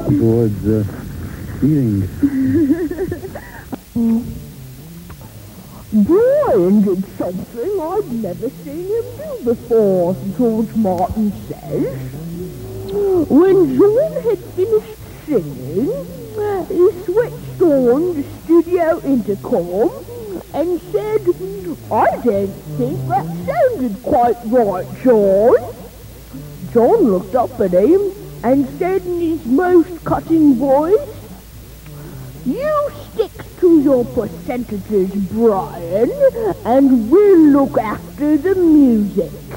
towards eating. Brian did something I'd never seen him do before, George Martin says. When John had finished singing, he switched on the studio intercom and said, "I don't think that sounded quite right, John." John looked up at him and said in his most cutting voice, "You stick to your percentages, Brian, and we'll look after the music."